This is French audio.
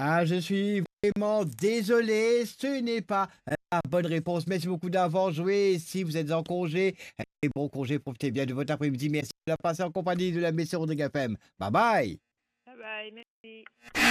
Ah, je suis vraiment désolé, ce n'est pas la bonne réponse. Merci beaucoup d'avoir joué. Si vous êtes en congé, bon congé, profitez bien de votre après-midi. Merci de la passer en compagnie de la mission de GAFM. Bye bye! Bye bye, merci.